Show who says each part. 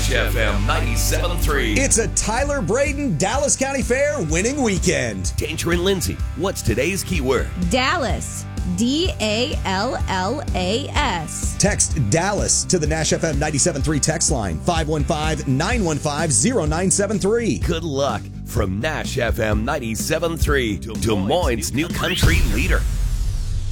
Speaker 1: Nash FM 97.3.
Speaker 2: It's a Tyler Braden Dallas County Fair winning weekend.
Speaker 1: Danger and Lindsay, what's today's keyword?
Speaker 3: Dallas. DALLAS.
Speaker 2: Text Dallas to the Nash FM 97.3 text line, 515-915-0973.
Speaker 1: Good luck from Nash FM 97.3, Des Moines' new country leader.